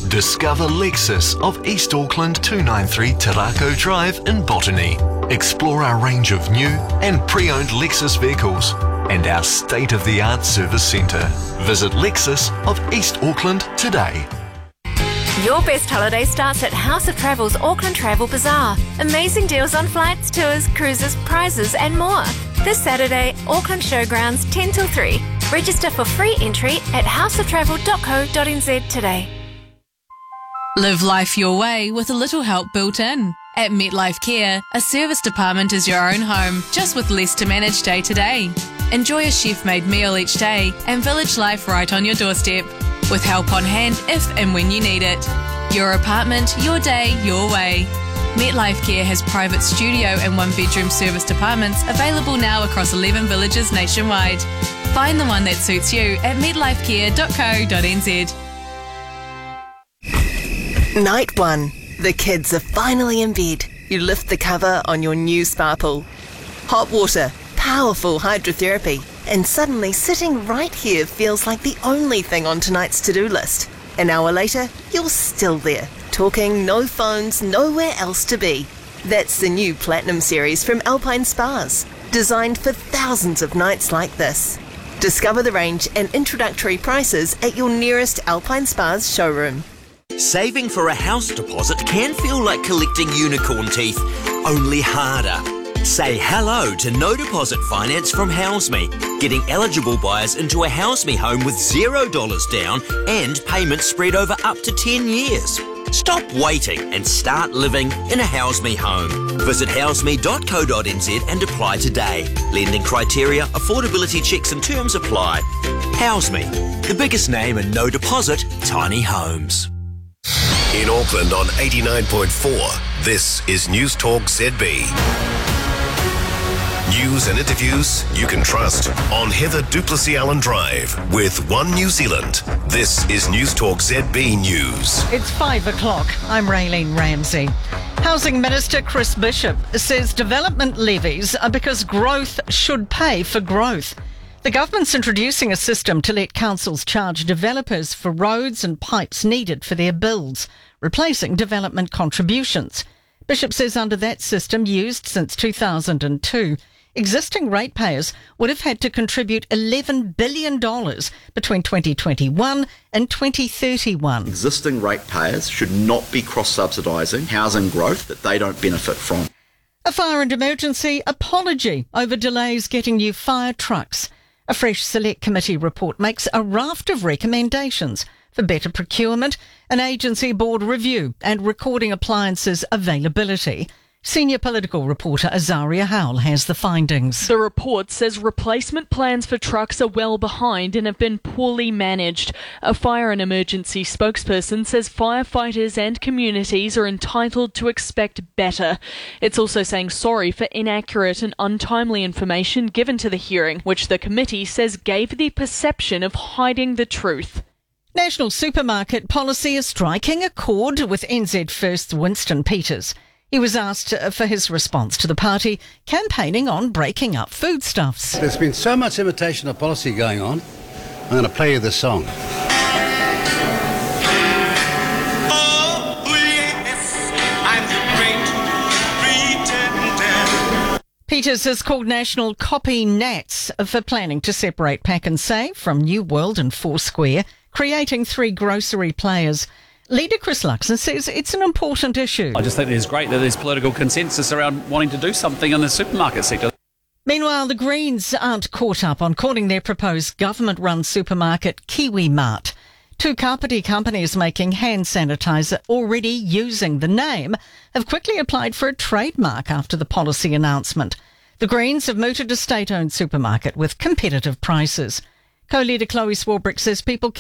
Discover Lexus of East Auckland 293 Tarako Drive in Botany. Explore our range of new and pre-owned Lexus vehicles and our state-of-the-art service centre. Visit Lexus of East Auckland today. Your best holiday starts at House of Travel's Auckland Travel Bazaar. Amazing deals on flights, tours, cruises, prizes and more. This Saturday, Auckland Showgrounds 10 till 3. Register for free entry at houseoftravel.co.nz today. Live life your way with a little help built in. At MetLife Care, a service department is your own home, just with less to manage day to day. Enjoy a chef-made meal each day and village life right on your doorstep, with help on hand if and when you need it. Your apartment, your day, your way. MetLife Care has private studio and one-bedroom service departments available now across 11 villages nationwide. Find the one that suits you at metlifecare.co.nz. Night 1. The kids are finally in bed. You lift the cover on your new Sparkle. Hot water, powerful hydrotherapy, and suddenly sitting right here feels like the only thing on tonight's to-do list. An hour later, you're still there, talking, no phones, nowhere else to be. That's the new Platinum series from Alpine Spas, designed for thousands of nights like this. Discover the range and introductory prices at your nearest Alpine Spas showroom. Saving for a house deposit can feel like collecting unicorn teeth, only harder. Say hello to no deposit finance from HouseMe, getting eligible buyers into a HouseMe home with $0 down and payments spread over up to 10 years. Stop waiting and start living in a HouseMe home. Visit houseme.co.nz and apply today. Lending criteria, affordability checks and terms apply. HouseMe, the biggest name in no deposit tiny homes. In Auckland on 89.4, this is News Talk ZB. News and interviews you can trust on Heather Duplessis Allen Drive with One New Zealand. This is News Talk ZB News. It's 5 o'clock. I'm Raylene Ramsey. Housing Minister Chris Bishop says development levies are because growth should pay for growth. The government's introducing a system to let councils charge developers for roads and pipes needed for their builds, replacing development contributions. Bishop says under that system, used since 2002, existing ratepayers would have had to contribute $11 billion between 2021 and 2031. Existing ratepayers should not be cross-subsidising housing growth that they don't benefit from. A fire and emergency apology over delays getting new fire trucks. A fresh Select Committee report makes a raft of recommendations for better procurement, an agency board review and recording appliances availability. Senior political reporter Azaria Howell has the findings. The report says replacement plans for trucks are well behind and have been poorly managed. A fire and emergency spokesperson says firefighters and communities are entitled to expect better. It's also saying sorry for inaccurate and untimely information given to the hearing, which the committee says gave the perception of hiding the truth. National supermarket policy is striking a chord with NZ First's Winston Peters. He was asked for his response to the party campaigning on breaking up foodstuffs. There's been so much imitation of policy going on. I'm going to play you this song. Peters has called National copy Nats for planning to separate PAK&SAVE from New World and Foursquare, creating 3 grocery players. Leader Chris Luxon says it's an important issue. I just think it's great that there's political consensus around wanting to do something in the supermarket sector. Meanwhile, the Greens aren't caught up on calling their proposed government-run supermarket Kiwi Mart. 2 Kapiti companies making hand sanitiser already using the name have quickly applied for a trademark after the policy announcement. The Greens have mooted a state-owned supermarket with competitive prices. Co-leader Chloe Swarbrick says people